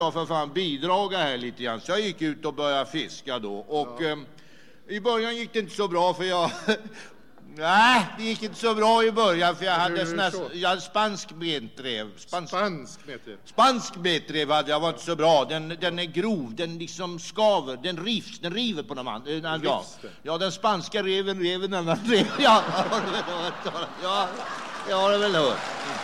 jag för fan bidraga här lite grann. Så jag gick ut och började fiska då. Och i början gick det inte så bra för jag... Nej, det gick inte så bra i början för jag hade spansk betrev. Spansk betrev hade jag, var inte så bra. Den är grov, den liksom skaver, den river på de andra. Ja, den spanska reven annan rev. Ja, jag har det väl hört.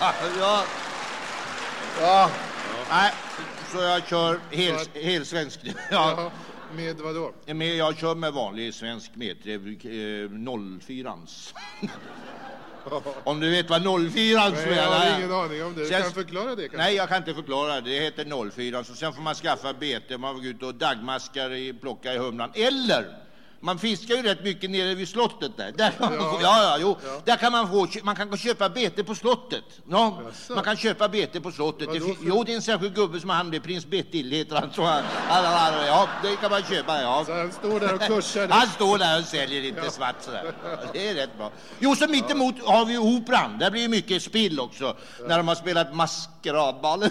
Ja. Nej, så jag kör helt svensk. Ja. Med vad då? Jag kör med vanlig svensk metrev 04ans. Om du vet vad 04ans är. Jag har ingen aning om det. Du kan förklara det kanske? Nej, jag kan inte förklara det. Det heter 04. Så sen får man skaffa bete. Man får gå ut och dagmaskar plocka i humlan. Eller... Man fiskar ju rätt mycket nere vid slottet där. Där kan man kan köpa bete på slottet. Ja, man kan köpa bete på slottet. Det är en särskild gubbe som han blir prins Bettil heter han så. Ja, det kan man köpa. Ja. Så han står där och kursar. Han står där och säljer lite svart sådär. Det är rätt bra. Jo, så mittemot har vi operan. Där blir ju mycket spill också när de har spelat maskeradballen.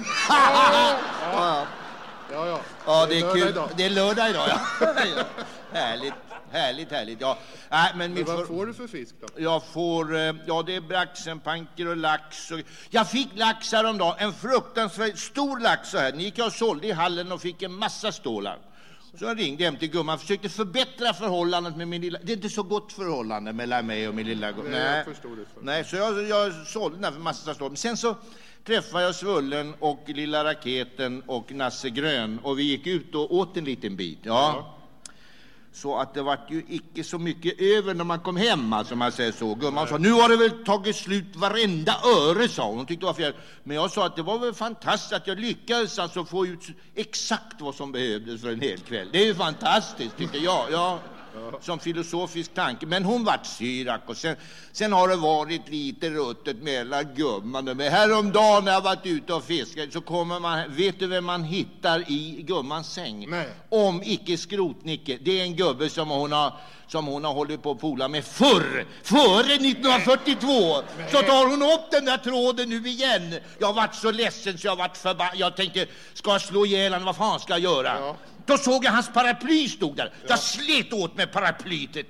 Ja, det är kul. Det är lördag idag, ja. Härligt. Ja. Nej, men vad får du för fisk då? Jag får, det är braxenpanker och lax. Jag fick lax häromdagen, en fruktansvärt stor lax så här. Den gick jag och sålde i hallen och fick en massa stålar. Så jag ringde hem till gumman, försökte förbättra förhållandet med min lilla... Det är inte så gott förhållande mellan mig och min lilla gumman. Nej, jag förstår det. Nej, så jag sålde den här för massa stålar. Men sen så träffade jag Svullen och Lilla Raketen och Nasse Grön. Och vi gick ut och åt en liten bit. Ja. Så att det var ju icke så mycket över när man kom hem, alltså man säger så. Gumman sa, nu har det väl tagit slut varenda öre, sa hon. Hon tyckte det var fel. Men jag sa att det var väl fantastiskt att jag lyckades alltså få ut exakt vad som behövdes för en hel kväll. Det är ju fantastiskt, tyckte jag. Ja. Som filosofisk tanke. Men hon vart syrak och sen har det varit lite ruttet mellan gumman. Men häromdagen när jag varit ute och fiskat så kommer man, vet du vem man hittar i gummans säng? Nej. Om icke Skrotnicke. Det är en gubbe som hon har hållit på att pola med före 1942. Nej. Så tar hon upp den där tråden nu igen. Jag har varit så ledsen så jag har varit förbannad. Jag tänkte, ska jag slå ihjäl honom? Vad fan ska jag göra? Ja. Då såg jag hans paraply stod där. Jag slet åt med paraplyet.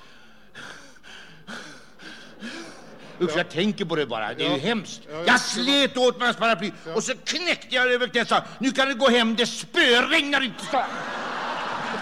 Usch, jag tänker på det bara. Det är ju hemskt. Jag slet åt med hans paraply. Och så knäckte jag över knät och sa, nu kan du gå hem, det spöregnar inte.